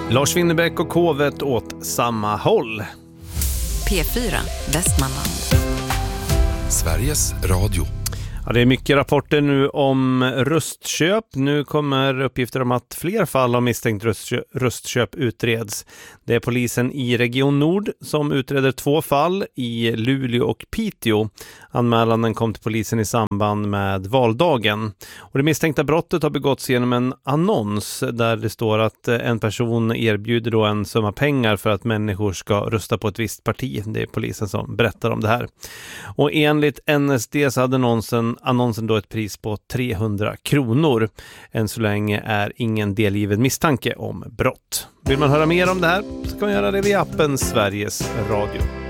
Lars Winnerbäck och Kovet åt samma håll. P4 Västmanland. Sveriges Radio. Ja, det är mycket rapporter nu om röstköp. Nu kommer uppgifter om att fler fall av misstänkt röstköp utreds. Det är polisen i Region Nord som utreder 2 fall i Luleå och Piteå. Anmälan kom till polisen i samband med valdagen. Och det misstänkta brottet har begåtts genom en annons där det står att en person erbjuder då en summa pengar för att människor ska rösta på ett visst parti. Det är polisen som berättar om det här. Och enligt NSD så hade annonsen då ett pris på 300 kronor. Än så länge är ingen delgiven misstanke om brott. Vill man höra mer om det här så kan man göra det via appen Sveriges Radio.